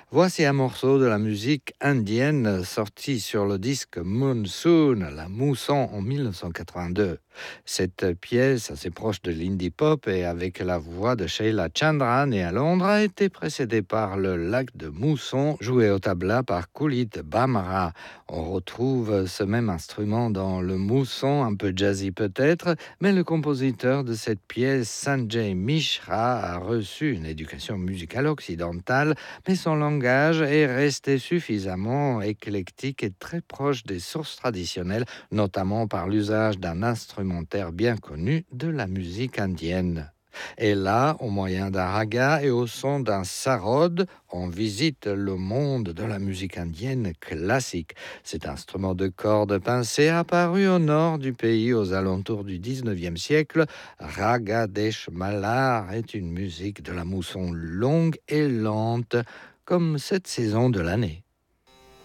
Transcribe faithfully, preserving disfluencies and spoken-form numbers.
Voici un morceau de la musique indienne sorti sur le disque Monsoon, la mousson en mille neuf cent quatre-vingt-deux. Cette pièce, assez proche de l'indie pop et avec la voix de Sheila Chandra, née à Londres, a été précédée par le lac de Mousson, joué au tabla par Kulit Bamra. On retrouve ce même instrument dans le mousson, un peu jazzy peut-être, mais le compositeur de cette pièce, Sanjay Mishra, a reçu une éducation musicale occidentale, mais son langage est resté suffisamment éclectique et très proche des sources traditionnelles, notamment par l'usage d'un instrumentaire bien connu de la musique indienne. Et là, au moyen d'un raga et au son d'un sarod, on visite le monde de la musique indienne classique. Cet instrument de cordes pincées apparu au nord du pays aux alentours du dix-neuvième siècle, Raga Desh Malar est une musique de la mousson longue et lente, comme cette saison de l'année.